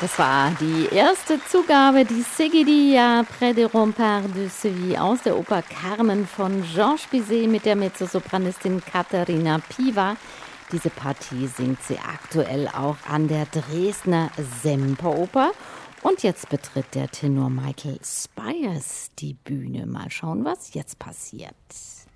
Das war die erste Zugabe, die Seguidilla Près des Remparts de Séville aus der Oper Carmen von Georges Bizet mit der Mezzosopranistin Katharina Piva. Diese Partie singt sie aktuell auch an der Dresdner Semperoper. Und jetzt betritt der Tenor Michael Spyres die Bühne. Mal schauen, was jetzt passiert.